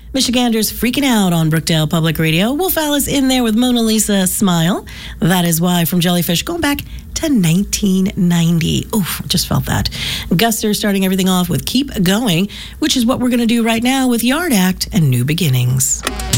Michiganders freaking out on Brookdale Public Radio. Wolf Alice in there with Mona Lisa Smile. That is why from Jellyfish, going back to 1990. Oof, just felt that. Guster starting everything off with Keep Going, which is what we're going to do right now with Yard Act and New Beginnings.